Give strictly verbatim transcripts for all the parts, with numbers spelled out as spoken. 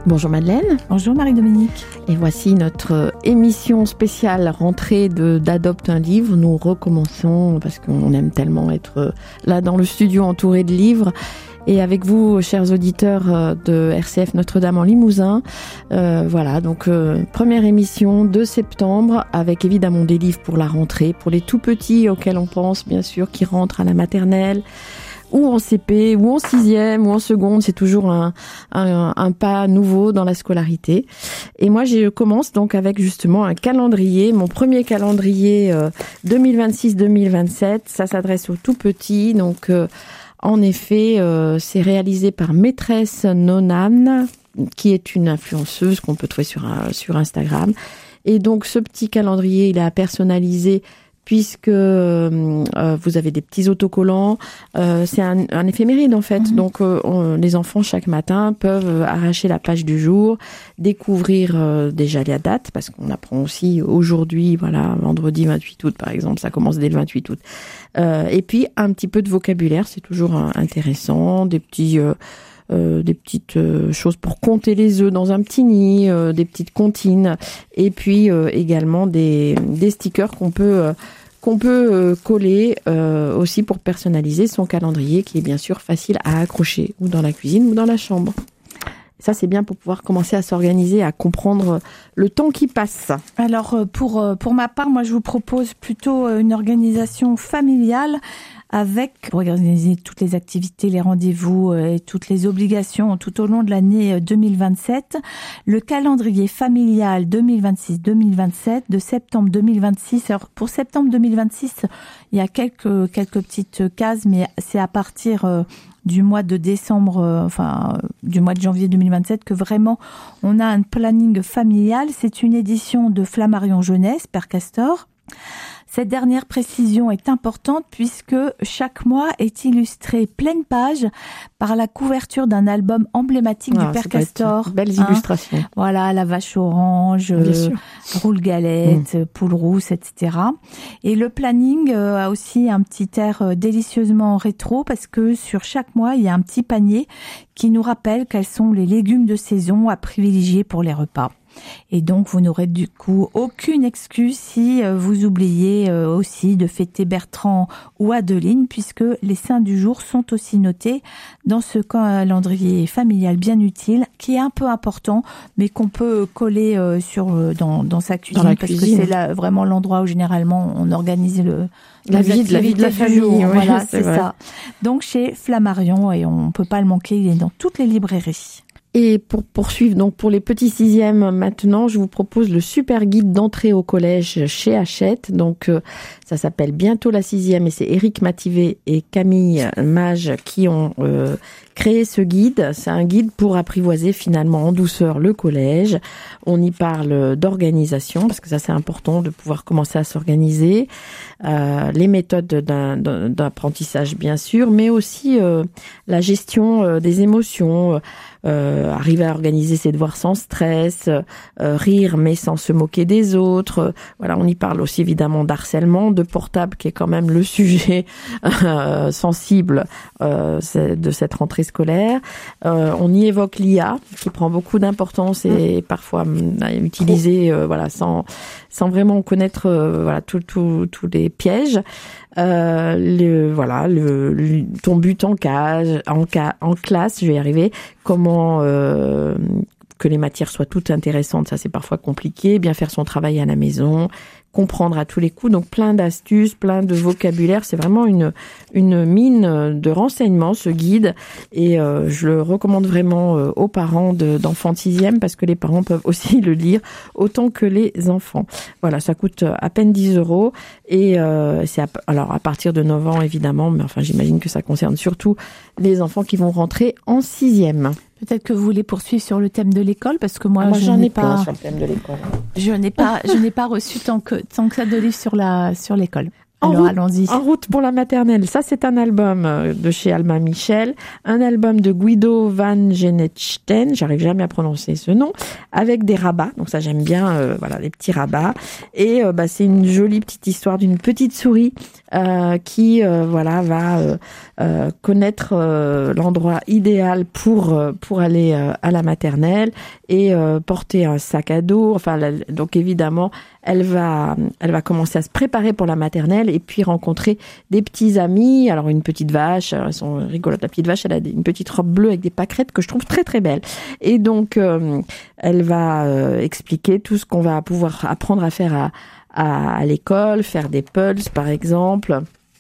Bonjour Madeleine. Bonjour Marie-Dominique. Et voici notre émission spéciale rentrée de d'Adopte un livre. Nous recommençons parce qu'on aime tellement être là dans le studio entouré de livres. Et avec vous, chers auditeurs de R C F Notre-Dame en Limousin, euh, voilà, donc euh, première émission de septembre avec évidemment des livres pour la rentrée, pour les tout petits auxquels on pense bien sûr, qui rentrent à la maternelle, ou en C P, ou en sixième, ou en seconde, c'est toujours un, un, un pas nouveau dans la scolarité. Et moi, je commence donc avec justement un calendrier, mon premier calendrier euh, deux mille vingt-six deux mille vingt-sept, ça s'adresse aux tout petits, donc... Euh, En effet, euh, c'est réalisé par Maîtresse Nonan, qui est une influenceuse qu'on peut trouver sur, sur Instagram. Et donc, ce petit calendrier, il est à personnaliser puisque euh, vous avez des petits autocollants. Euh, c'est un, un éphéméride, en fait. Mmh. Donc, euh, on, les enfants, chaque matin, peuvent arracher la page du jour, découvrir euh, déjà la date, parce qu'on apprend aussi aujourd'hui, voilà, vendredi vingt-huit août, par exemple, ça commence dès le vingt-huit août. Euh, et puis, un petit peu de vocabulaire, c'est toujours euh, intéressant, des petits... Euh, Euh, des petites euh, choses pour compter les œufs dans un petit nid, euh, des petites comptines, et puis euh, également des, des stickers qu'on peut euh, qu'on peut euh, coller euh, aussi pour personnaliser son calendrier, qui est bien sûr facile à accrocher ou dans la cuisine ou dans la chambre. Ça, c'est bien pour pouvoir commencer à s'organiser, à comprendre le temps qui passe. Alors, pour, pour ma part, moi, je vous propose plutôt une organisation familiale avec, pour organiser toutes les activités, les rendez-vous et toutes les obligations tout au long de l'année deux mille vingt-sept. Le calendrier familial deux mille vingt-six deux mille vingt-sept de septembre deux mille vingt-six. Alors, pour septembre deux mille vingt-six, il y a quelques, quelques petites cases, mais c'est à partir du mois de décembre, euh, enfin euh, du mois de janvier deux mille vingt-sept, que vraiment on a un planning familial. C'est une édition de Flammarion Jeunesse, Père Castor. Cette dernière précision est importante puisque chaque mois est illustré pleine page par la couverture d'un album emblématique ah, du Père Castor. Belles hein illustrations. Voilà, la vache orange, euh, roule galette, mmh. poule rousse, et cetera. Et le planning euh, a aussi un petit air euh, délicieusement rétro parce que sur chaque mois, il y a un petit panier qui nous rappelle quels sont les légumes de saison à privilégier pour les repas. Et donc, vous n'aurez du coup aucune excuse si vous oubliez aussi de fêter Bertrand ou Adeline, puisque les saints du jour sont aussi notés dans ce calendrier familial bien utile, qui est un peu important, mais qu'on peut coller sur dans, dans sa cuisine, dans la parce cuisine. que c'est là vraiment l'endroit où généralement on organise le la vie de la vie de la famille. Oui, voilà, c'est, c'est vrai. ça. Donc chez Flammarion, et on peut pas le manquer, il est dans toutes les librairies. Et pour poursuivre, donc pour les petits sixièmes maintenant, je vous propose le super guide d'entrée au collège chez Hachette. Donc euh, ça s'appelle Bientôt la sixième et c'est Éric Mativet et Camille Mage qui ont euh, créé ce guide. C'est un guide pour apprivoiser finalement en douceur le collège. On y parle d'organisation parce que ça c'est important de pouvoir commencer à s'organiser. Euh, les méthodes d'un, d'un, d'apprentissage bien sûr, mais aussi euh, la gestion euh, des émotions. Euh, arriver à organiser ses devoirs sans stress, euh, rire mais sans se moquer des autres. Euh, voilà, on y parle aussi évidemment d'harcèlement, de portable qui est quand même le sujet euh, sensible euh, de cette rentrée scolaire. Euh, on y évoque l'I A qui prend beaucoup d'importance et mmh. parfois utilisée euh, voilà sans sans vraiment connaître euh, voilà tous tous tous les pièges. Euh, le voilà le, le ton but en cage en cas en classe, je vais y arriver. Comment euh, que les matières soient toutes intéressantes, ça c'est parfois compliqué. Bien faire son travail à la maison, comprendre à tous les coups. Donc plein d'astuces, plein de vocabulaire. C'est vraiment une une mine de renseignements ce guide et euh, je le recommande vraiment euh, aux parents de, d'enfants de sixième parce que les parents peuvent aussi le lire autant que les enfants. Voilà, ça coûte à peine dix euros et euh, c'est à, alors à partir de neuf ans évidemment, mais enfin j'imagine que ça concerne surtout les enfants qui vont rentrer en sixième. Peut-être que vous voulez poursuivre sur le thème de l'école, parce que moi, ah, moi je j'en n'ai ai pas. Sur le thème de l'école. Je n'ai pas, je n'ai pas reçu tant que tant que ça de livres sur la sur l'école. Alors route, allons-y. En route pour la maternelle. Ça, c'est un album de chez Albin Michel, un album de Guido van Genetstein, j'arrive jamais à prononcer ce nom, avec des rabats. Donc ça, j'aime bien, euh, voilà, les petits rabats. Et euh, bah, c'est une jolie petite histoire d'une petite souris euh, qui, euh, voilà, va euh, euh, connaître euh, l'endroit idéal pour euh, pour aller euh, à la maternelle et euh, porter un sac à dos. Enfin, la, donc évidemment, elle va elle va commencer à se préparer pour la maternelle et puis rencontrer des petits amis. Alors une petite vache, elles sont rigolotes. La petite vache, elle a une petite robe bleue avec des pâquerettes que je trouve très très belle. Et donc euh, elle va euh, expliquer tout ce qu'on va pouvoir apprendre à faire à à, à l'école, faire des pulses par exemple.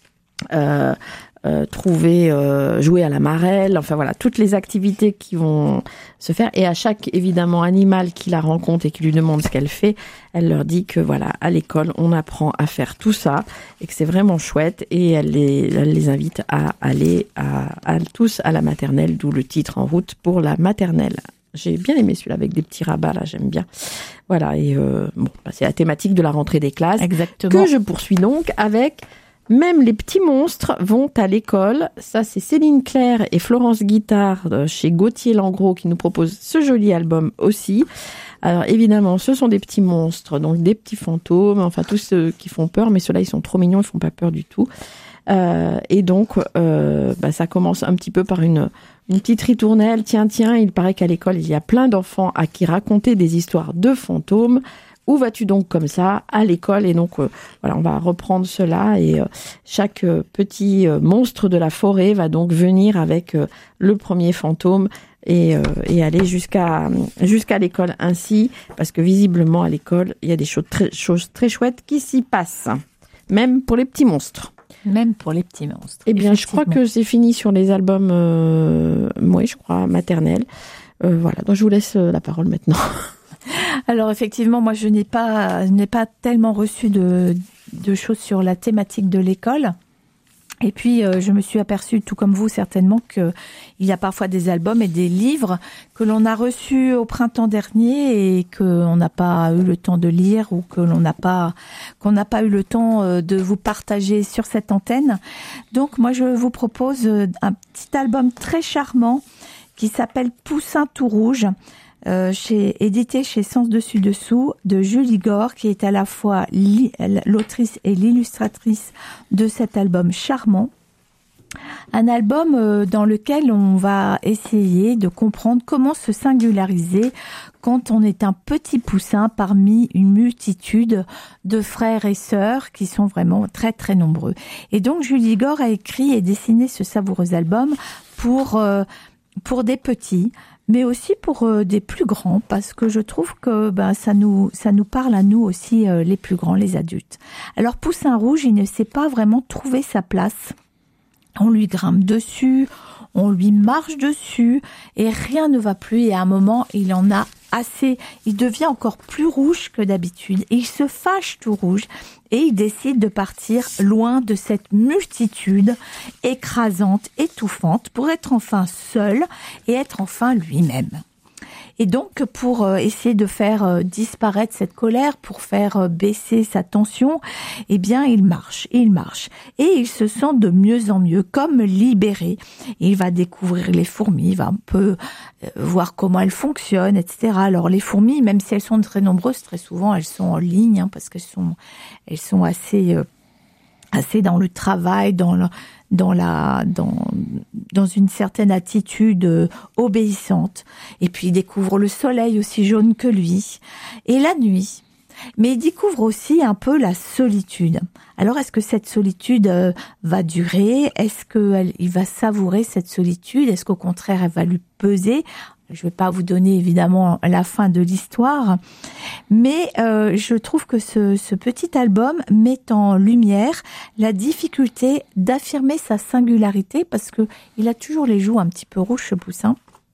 Euh, Euh, trouver, euh, jouer à la marelle, enfin voilà, toutes les activités qui vont se faire. Et à chaque, évidemment, animal qui la rencontre et qui lui demande ce qu'elle fait, elle leur dit que voilà, à l'école, on apprend à faire tout ça et que c'est vraiment chouette. Et elle les, elle les invite à aller à, à tous à la maternelle, d'où le titre En route pour la maternelle. J'ai bien aimé celui-là avec des petits rabats, là, j'aime bien. Voilà, et euh, bon, bah, c'est la thématique de la rentrée des classes. Exactement. Que je poursuis donc avec Même les petits monstres vont à l'école. Ça, c'est Céline Claire et Florence Guittard chez Gauthier Langros qui nous proposent ce joli album aussi. Alors évidemment, ce sont des petits monstres, donc des petits fantômes, enfin tous ceux qui font peur, mais ceux-là, ils sont trop mignons, ils font pas peur du tout. Euh, et donc, euh, bah, ça commence un petit peu par une, une petite ritournelle. Tiens, tiens, il paraît qu'à l'école, il y a plein d'enfants à qui raconter des histoires de fantômes. Où vas-tu donc comme ça à l'école? Et donc, euh, voilà, on va reprendre cela. Et euh, chaque euh, petit euh, monstre de la forêt va donc venir avec euh, le premier fantôme et, euh, et aller jusqu'à jusqu'à l'école ainsi. Parce que visiblement, à l'école, il y a des choses très, choses très chouettes qui s'y passent. Même pour les petits monstres. Même pour les petits monstres. Eh bien, je crois que c'est fini sur les albums, euh, oui, je crois, maternels. Euh, voilà, donc je vous laisse la parole maintenant. Alors effectivement, moi je n'ai pas, je n'ai pas tellement reçu de, de choses sur la thématique de l'école. Et puis euh, je me suis aperçue, tout comme vous certainement, que il y a parfois des albums et des livres que l'on a reçus au printemps dernier et qu'on n'a pas eu le temps de lire ou que l'on n'a pas, qu'on n'a pas eu le temps de vous partager sur cette antenne. Donc moi je vous propose un petit album très charmant qui s'appelle Poussin tout rouge. Euh, chez, édité chez Sens Dessus Dessous de Julie Gore, qui est à la fois li, l'autrice et l'illustratrice de cet album charmant. Un album euh, dans lequel on va essayer de comprendre comment se singulariser quand on est un petit poussin parmi une multitude de frères et sœurs qui sont vraiment très très nombreux. Et donc Julie Gore a écrit et dessiné ce savoureux album pour, euh, pour des petits, mais aussi pour euh, des plus grands, parce que je trouve que ben, ça nous ça nous parle à nous aussi, euh, les plus grands, les adultes. Alors Poussin Rouge, il ne sait pas vraiment trouver sa place. On lui grimpe dessus, on lui marche dessus, et rien ne va plus. Et à un moment, il en a assez. Il devient encore plus rouge que d'habitude, et il se fâche tout rouge, et il décide de partir loin de cette multitude écrasante, étouffante, pour être enfin seul et être enfin lui-même. Et donc, pour euh, essayer de faire euh, disparaître cette colère, pour faire euh, baisser sa tension, eh bien, il marche, il marche. Et il se sent de mieux en mieux, comme libéré. Il va découvrir les fourmis, il va un peu euh, voir comment elles fonctionnent, et cetera. Alors, les fourmis, même si elles sont très nombreuses, très souvent, elles sont en ligne, hein, parce qu'elles sont, elles sont assez, euh, assez dans le travail, dans le... dans la dans dans une certaine attitude euh, obéissante. Et puis il découvre le soleil aussi jaune que lui et la nuit. Mais il découvre aussi un peu la solitude. Alors est-ce que cette solitude euh, va durer? Est-ce que il va savourer cette solitude? Est-ce qu'au contraire elle va lui peser? Je ne vais pas vous donner évidemment la fin de l'histoire, mais euh, je trouve que ce, ce petit album met en lumière la difficulté d'affirmer sa singularité, parce que il a toujours les joues un petit peu rouges, ce poussin.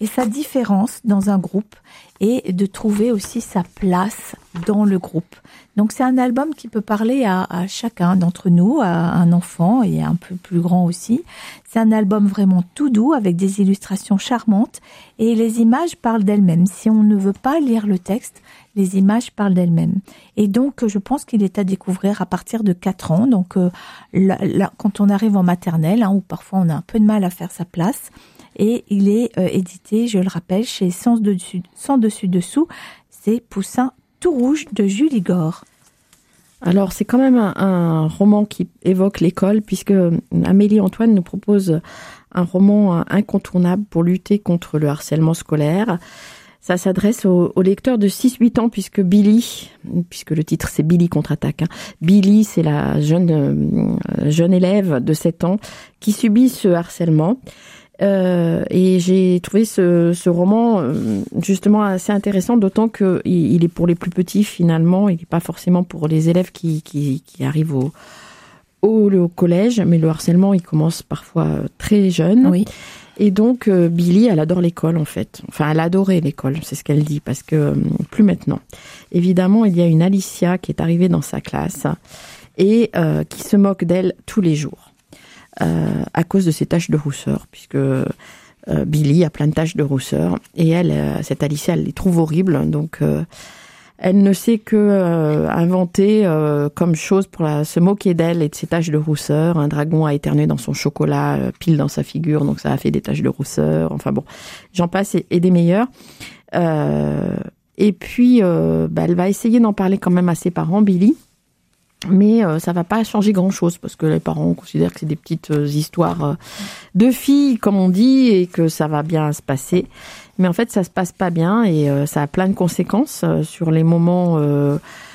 et sa différence dans un groupe et de trouver aussi sa place dans le groupe. Donc c'est un album qui peut parler à, à chacun d'entre nous, à un enfant et un peu plus grand aussi. C'est un album vraiment tout doux avec des illustrations charmantes et les images parlent d'elles-mêmes. Si on ne veut pas lire le texte, les images parlent d'elles-mêmes. Et donc je pense qu'il est à découvrir à partir de quatre ans. Donc euh, là, là, quand on arrive en maternelle, hein, où parfois on a un peu de mal à faire sa place, et il est euh, édité, je le rappelle, chez Sans Dessus, Sans Dessus Dessous, c'est Poussin tout rouge de Julie Gore. Alors c'est quand même un, un roman qui évoque l'école, puisque Amélie Antoine nous propose un roman incontournable pour lutter contre le harcèlement scolaire. Ça s'adresse aux, aux lecteurs de six huit ans, puisque Billy, puisque le titre c'est Billy contre-attaque, hein. Billy, c'est la jeune, euh, jeune élève de sept ans qui subit ce harcèlement. Euh, et j'ai trouvé ce, ce roman euh, justement assez intéressant, d'autant que il, il est pour les plus petits finalement, il n'est pas forcément pour les élèves qui, qui, qui arrivent au, au, au collège, mais le harcèlement il commence parfois très jeune. Oui. Et donc euh, Billy, elle adore l'école en fait. Enfin, elle adorait l'école, c'est ce qu'elle dit, parce que euh, plus maintenant. Évidemment, il y a une Alicia qui est arrivée dans sa classe et euh, qui se moque d'elle tous les jours. Euh, à cause de ses taches de rousseur, puisque euh, Billy a plein de taches de rousseur, et elle, euh, cette Alicia, elle les trouve horribles, donc euh, elle ne sait que euh, inventer euh, comme chose pour la, se moquer d'elle et de ses taches de rousseur. Un dragon a éternué dans son chocolat, euh, pile dans sa figure, donc ça a fait des taches de rousseur, enfin bon, j'en passe et, et des meilleurs. Euh, et puis, euh, bah, elle va essayer d'en parler quand même à ses parents, Billy, mais euh, ça va pas changer grand-chose parce que les parents considèrent que c'est des petites euh, histoires euh, de filles, comme on dit, et que ça va bien se passer. Mais en fait, ça se passe pas bien et euh, ça a plein de conséquences euh, sur les moments euh,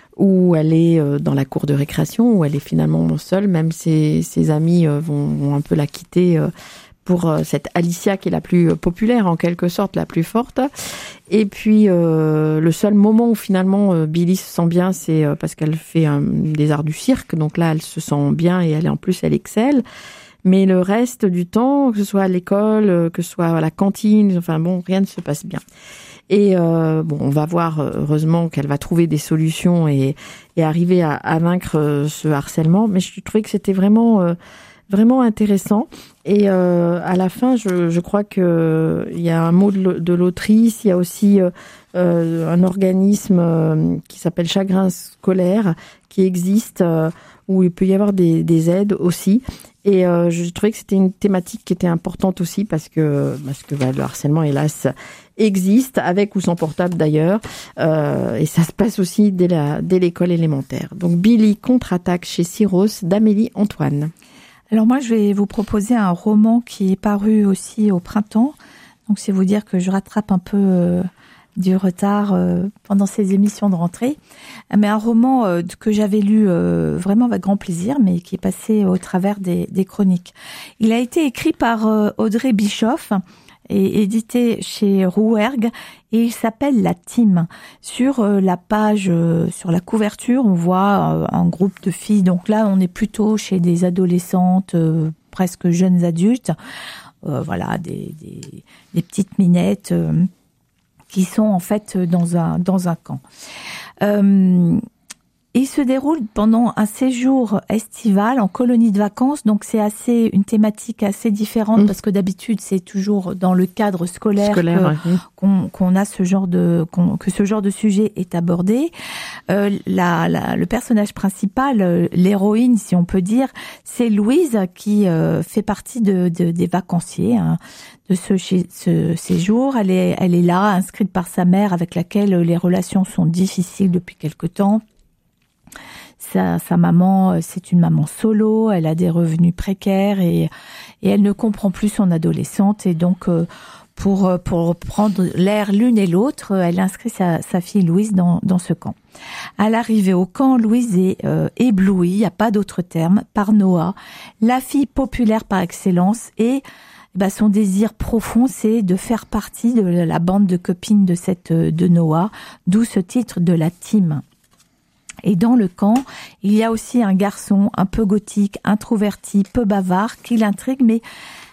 où elle est euh, dans la cour de récréation, où elle est finalement seule. Même ses, ses amis euh, vont, vont un peu la quitter euh, pour euh, cette Alicia qui est la plus populaire, en quelque sorte, la plus forte. Et puis, euh, le seul moment où finalement euh, Billy se sent bien, c'est euh, parce qu'elle fait euh, des arts du cirque. Donc là, elle se sent bien et elle, en plus, elle excelle. Mais le reste du temps, que ce soit à l'école, que ce soit à la cantine, enfin bon, rien ne se passe bien. Et euh, bon, on va voir heureusement qu'elle va trouver des solutions et, et arriver à, à vaincre ce harcèlement. Mais je trouvais que c'était vraiment... Euh, vraiment intéressant. Et euh, à la fin, je, je crois que il y a un mot de, de l'autrice. Il y a aussi euh, un organisme euh, qui s'appelle Chagrin scolaire qui existe, euh, où il peut y avoir des, des aides aussi. Et euh, je trouvais que c'était une thématique qui était importante aussi parce que parce que bah, le harcèlement, hélas, existe, avec ou sans portable d'ailleurs. Euh, et ça se passe aussi dès la dès l'école élémentaire. Donc Billy contre-attaque chez Syros d'Amélie Antoine. Alors moi, je vais vous proposer un roman qui est paru aussi au printemps. Donc c'est vous dire que je rattrape un peu euh, du retard euh, pendant ces émissions de rentrée. Mais un roman euh, que j'avais lu euh, vraiment avec grand plaisir, mais qui est passé au travers des, des chroniques. Il a été écrit par euh, Audrey Bischoff et édité chez Rouergue, et il s'appelle La Team. Sur euh, la page, euh, sur la couverture, on voit euh, un groupe de filles. Donc là, on est plutôt chez des adolescentes, euh, presque jeunes adultes. Euh, voilà, des, des, des petites minettes euh, qui sont en fait dans un dans un camp. Euh, Il se déroule pendant un séjour estival en colonie de vacances, donc c'est assez une thématique assez différente mmh. parce que d'habitude c'est toujours dans le cadre scolaire, scolaire que, ouais. qu'on, qu'on a ce genre de qu'on, que ce genre de sujet est abordé. Euh, la, la, le personnage principal, l'héroïne si on peut dire, c'est Louise qui euh, fait partie de, de des vacanciers hein, de ce, ce séjour. Elle est elle est là inscrite par sa mère avec laquelle les relations sont difficiles depuis quelque temps. Sa, sa maman, c'est une maman solo, elle a des revenus précaires et, et elle ne comprend plus son adolescente. Et donc, euh, pour, pour prendre l'air l'une et l'autre, elle inscrit sa, sa fille Louise dans, dans ce camp. À l'arrivée au camp, Louise est euh, éblouie, il n'y a pas d'autre terme, par Noah, la fille populaire par excellence. Et bah, son désir profond, c'est de faire partie de la bande de copines de, cette, de Noah, d'où ce titre de La Team. Et dans le camp, il y a aussi un garçon un peu gothique, introverti, peu bavard, qui l'intrigue, mais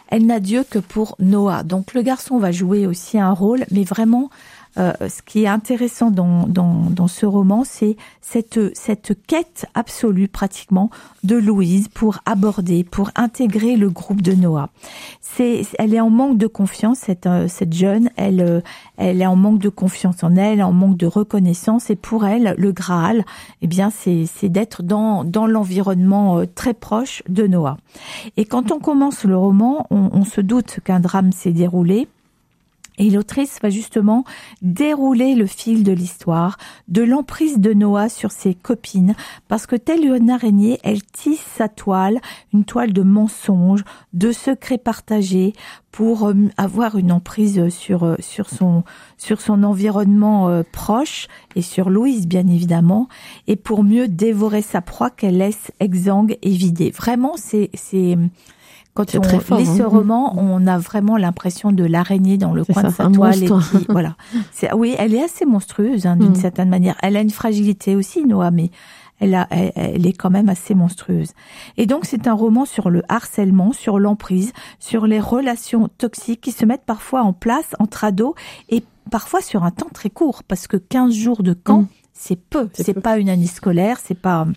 elle n'a Dieu que pour Noah. Donc le garçon va jouer aussi un rôle, mais vraiment, euh, ce qui est intéressant dans, dans, dans ce roman, c'est cette, cette quête absolue pratiquement de Louise pour aborder, pour intégrer le groupe de Noah. C'est, elle est en manque de confiance, cette, cette jeune, elle, elle est en manque de confiance en elle, en manque de reconnaissance, et pour elle, le Graal, eh bien, c'est, c'est d'être dans, dans l'environnement très proche de Noah. Et quand on commence le roman, on, on se doute qu'un drame s'est déroulé. Et l'autrice va justement dérouler le fil de l'histoire, de l'emprise de Noah sur ses copines, parce que telle une araignée, elle tisse sa toile, une toile de mensonges, de secrets partagés, pour avoir une emprise sur sur son sur son environnement proche et sur Louise bien évidemment, et pour mieux dévorer sa proie qu'elle laisse exsangue et vidée. Vraiment, c'est c'est Quand c'est on très fort, lit hein. ce roman, on a vraiment l'impression de l'araignée dans le C'est coin ça, de sa un toile. Et monstre. puis, voilà. C'est, oui, elle est assez monstrueuse, hein, d'une Mm. certaine manière. Elle a une fragilité aussi, Noah, mais elle, a, elle, elle est quand même assez monstrueuse. Et donc, c'est un roman sur le harcèlement, sur l'emprise, sur les relations toxiques qui se mettent parfois en place entre ados et parfois sur un temps très court, parce que quinze jours de camp, Mm. c'est peu. C'est C'est peu. pas une année scolaire, c'est pas...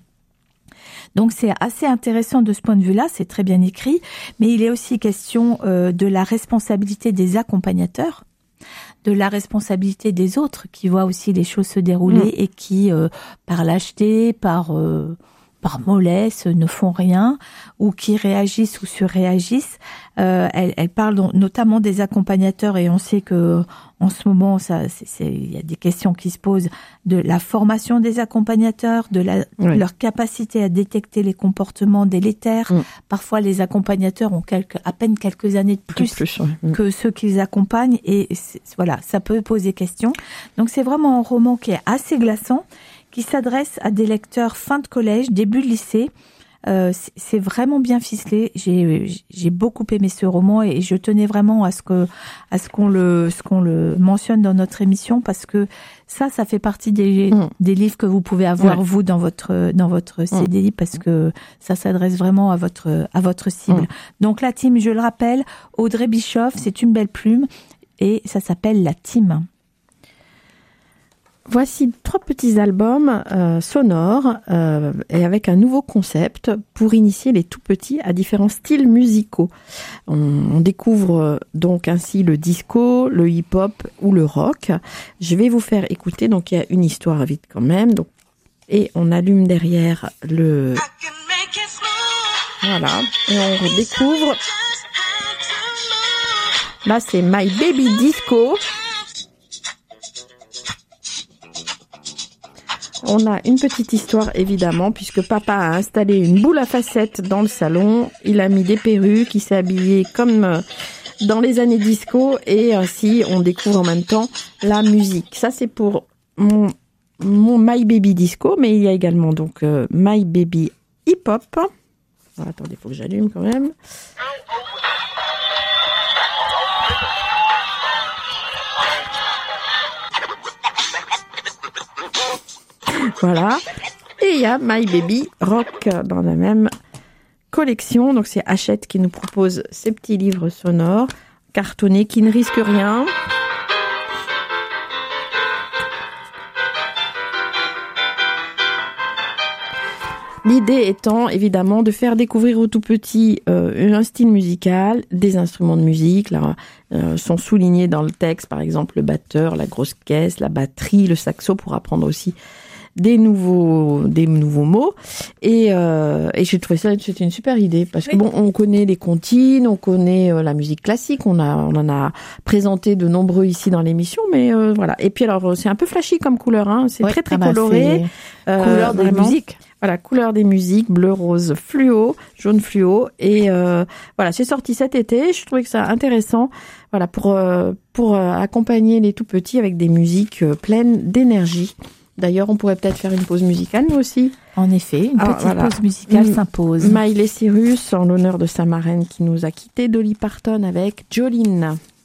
Donc c'est assez intéressant de ce point de vue-là, c'est très bien écrit, mais il est aussi question euh, de la responsabilité des accompagnateurs, de la responsabilité des autres qui voient aussi les choses se dérouler mmh. et qui, euh, par lâcheté, par euh, par mollesse, ne font rien ou qui réagissent ou surréagissent. Euh, elle, elle parle donc, notamment des accompagnateurs, et on sait que en ce moment, ça, c'est, c'est, il y a des questions qui se posent de la formation des accompagnateurs, de la, oui. leur capacité à détecter les comportements délétères. Mm. Parfois, les accompagnateurs ont quelques, à peine quelques années de plus, plus ouais. que ceux qu'ils accompagnent, et voilà, ça peut poser question. Donc, c'est vraiment un roman qui est assez glaçant, qui s'adresse à des lecteurs fin de collège, début de lycée. Euh, c'est, c'est vraiment bien ficelé. J'ai, j'ai beaucoup aimé ce roman, et je tenais vraiment à ce que, à ce qu'on le, ce qu'on le mentionne dans notre émission, parce que ça, ça fait partie des, mmh. des livres que vous pouvez avoir ouais. vous dans votre, dans votre C D I, mmh. parce que ça s'adresse vraiment à votre, à votre cible. Mmh. Donc la team, je le rappelle, Audrey Bischoff, c'est une belle plume, et ça s'appelle La Team. Voici trois petits albums euh, sonores euh, et avec un nouveau concept pour initier les tout petits à différents styles musicaux. On, on découvre euh, donc ainsi le disco, le hip-hop ou le rock. Je vais vous faire écouter, donc il y a une histoire vite quand même. Donc, et on allume derrière le... Voilà, et on redécouvre. Là, c'est My Baby Disco. On a une petite histoire, évidemment, puisque papa a installé une boule à facettes dans le salon. Il a mis des perruques, il s'est habillé comme dans les années disco, et ainsi on découvre en même temps la musique. Ça, c'est pour mon, mon My Baby Disco, mais il y a également donc euh, My Baby Hip Hop. Oh, attendez, il faut que j'allume quand même. Voilà. Et il y a My Baby Rock dans la même collection. Donc c'est Hachette qui nous propose ces petits livres sonores cartonnés qui ne risquent rien. L'idée étant évidemment de faire découvrir aux tout petits euh, un style musical, des instruments de musique. Là, euh, sont soulignés dans le texte, par exemple le batteur, la grosse caisse, la batterie, le saxo, pour apprendre aussi des nouveaux des nouveaux mots. Et, euh, et j'ai trouvé ça, c'était une super idée, parce que oui. bon, on connaît les comptines, on connaît euh, la musique classique, on a on en a présenté de nombreux ici dans l'émission, mais euh, voilà. Et puis alors c'est un peu flashy comme couleur, hein, c'est oui, très très ah bah coloré, euh, couleur de musique. Voilà, couleur des musiques, bleu, rose, fluo, jaune fluo, et euh, voilà, c'est sorti cet été. Je trouvais que ça intéressant, voilà, pour euh, pour euh, accompagner les tout petits avec des musiques euh, pleines d'énergie. D'ailleurs, on pourrait peut-être faire une pause musicale, nous aussi. En effet, une ah, petite voilà. pause musicale M- s'impose. Miley Cyrus, en l'honneur de sa marraine qui nous a quittés, Dolly Parton avec Jolene.